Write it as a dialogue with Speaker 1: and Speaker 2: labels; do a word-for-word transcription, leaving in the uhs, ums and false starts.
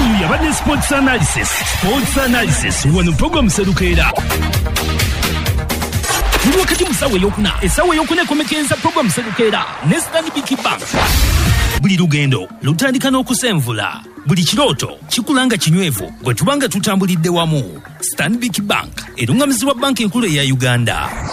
Speaker 1: yabadde sports analysis sports analysis wano program serukeera buli wakati musawe yokuna esawe yokuna ekomekeza program serukeera ne Stanbic Bank. Buli lugendo lutandika n'okusenvula, buli kirooto kikulanga kinywevu bwe tubanga tutambulidde wamu. Stanbic Bank erungamizibwa banka enkulu eya Uganda.